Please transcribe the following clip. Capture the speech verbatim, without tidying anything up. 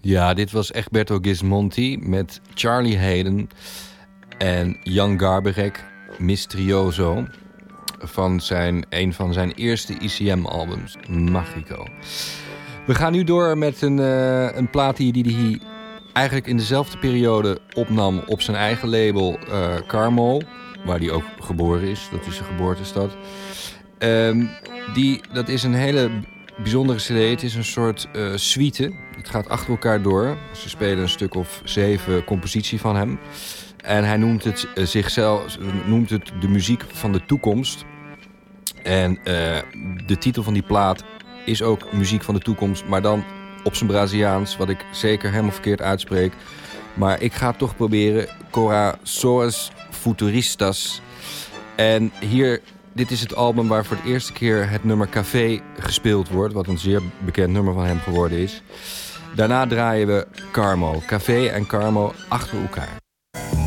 Ja, dit was Egberto Gismonti met Charlie Haden en Jan Garbarek, Misterioso, van zijn, een van zijn eerste I C M-albums, Magico. We gaan nu door met een, uh, een plaat die hij eigenlijk in dezelfde periode opnam op zijn eigen label uh, Carmo, waar hij ook geboren is. Dat is zijn geboortestad. Um, die, dat is een hele bijzondere cd. Het is een soort uh, suite. Het gaat achter elkaar door. Ze spelen een stuk of zeven compositie van hem. En hij noemt het uh, zichzelf, noemt het de muziek van de toekomst. En uh, de titel van die plaat is ook muziek van de toekomst, maar dan op zijn Braziliaans, wat ik zeker helemaal verkeerd uitspreek. Maar ik ga het toch proberen. Corações Futuristas. En hier, dit is het album waar voor de eerste keer het nummer Café gespeeld wordt, wat een zeer bekend nummer van hem geworden is. Daarna draaien we Carmo. Café en Carmo achter elkaar.